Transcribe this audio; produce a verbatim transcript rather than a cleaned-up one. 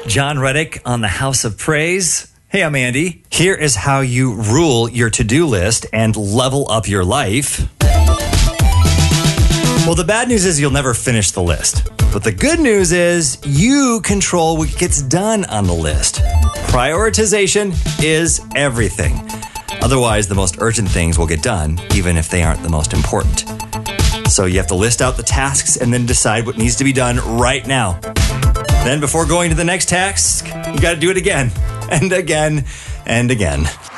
John Reddick on the House of Praise. Hey, I'm Andy. Here is how you rule your to-do list and level up your life. Well, the bad news is you'll never finish the list. But the good news is you control what gets done on the list. Prioritization is everything. Otherwise, the most urgent things will get done, even if they aren't the most important. So you have to list out the tasks and then decide what needs to be done right now. Then before going to the next task, you got to do it again and again and again.